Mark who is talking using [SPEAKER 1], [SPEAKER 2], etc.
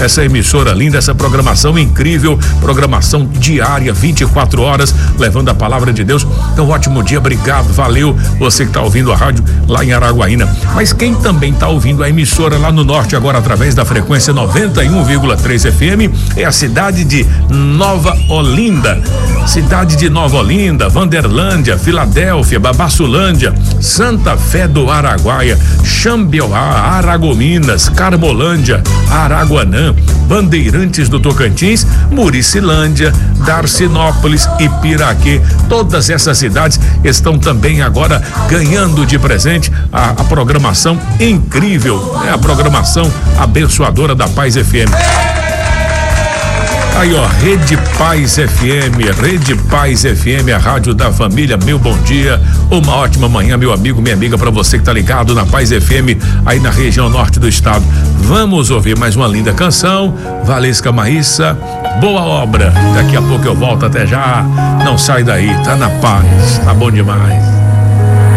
[SPEAKER 1] essa emissora linda, essa programação incrível, programação diária, 24 horas, levando a palavra de Deus. Então, ótimo dia, obrigado, valeu, você que está ouvindo a rádio lá em Araguaína. Mas quem também está ouvindo a emissora lá no norte, agora através da frequência 91,3 FM, é a cidade de Nova Olinda. Cidade de Nova Olinda, Vanderlândia, Filadélfia, Babassulândia, Santa Fé do Araguaia, Xambioá, Aragominas, Carmolândia, Araguanã, Bandeirantes do Tocantins, Muricilândia, Darcinópolis e Piraquê. Todas essas cidades estão também agora ganhando de presente a programação incrível, a programação abençoadora da Paz FM. Aí, ó, Rede Paz FM, a rádio da família. Meu bom dia, uma ótima manhã, meu amigo, minha amiga, para você que tá ligado na Paz FM, aí na região norte do estado. Vamos ouvir mais uma linda canção, Valesca Maíssa, boa obra. Daqui a pouco eu volto, até já. Não sai daí, tá na paz, tá bom demais.